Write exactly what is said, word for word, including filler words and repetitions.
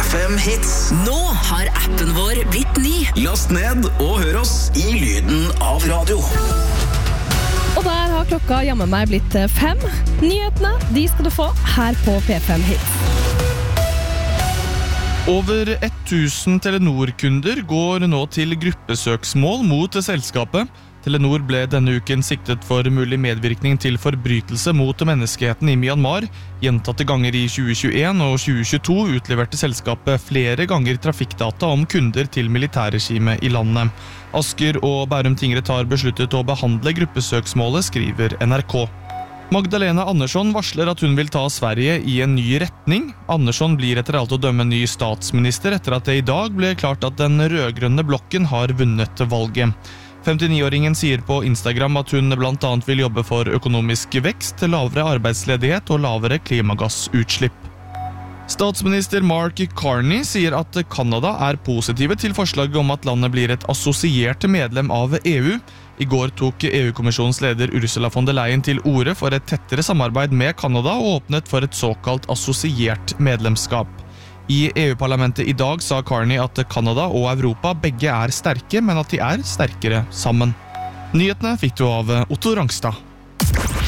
fem hits. Nå har appen vår blitt ny. Last ned og hør oss i lyden av radio. Og der har klokka jammen meg blitt fem. Nyhetene, de skal du få her på P fem Hits. Over tusen Telenor-kunder går nå til gruppesøksmål mot selskapet. Telenor ble denne uken siktet for mulig medvirkning til forbrytelse mot menneskeheten i Myanmar. Gjentatte ganger i tjue tjueen og tjue tjueto utleverte selskapet flere ganger trafikkdata om kunder til militærregimet i landet. Asker og Bærum tingrett har besluttet å behandle gruppesøksmålet, skriver N R K. Magdalena Andersson varsler at hun vil ta Sverige i en ny retning. Andersson blir etter alt å dømme ny statsminister etter at det i dag ble klart at den rødgrønne blokken har vunnet valget. femtini-åringen sier på Instagram at hun blant annet vil jobbe for økonomisk vekst, lavere arbeidsledighet og lavere klimagassutslipp. Statsminister Mark Carney sier at Kanada er positive til forslaget om at landet blir et assosiert medlem av E U. I går tok E U-kommisjonens leder Ursula von der Leyen til orde for et tettere samarbeid med Kanada og åpnet for et såkalt assosiert medlemskap. I E U-parlamentet i dag sa Carney at Kanada og Europa begge er sterke, men at de er sterkere sammen. Nyhetene fikk du av Otto Rangstad.